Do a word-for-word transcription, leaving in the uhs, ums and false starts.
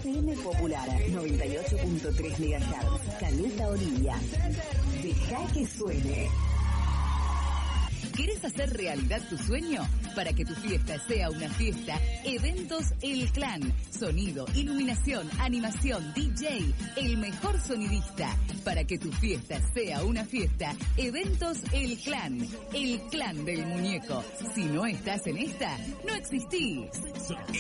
F M Popular noventa y ocho punto tres megahertz. Caleta Olivia. Deja que suene. ¿Querés hacer realidad tu sueño? Para que tu fiesta sea una fiesta, Eventos El Clan. Sonido, iluminación, animación, D J, el mejor sonidista. Para que tu fiesta sea una fiesta, Eventos El Clan. El clan del muñeco. Si no estás en esta, no existís.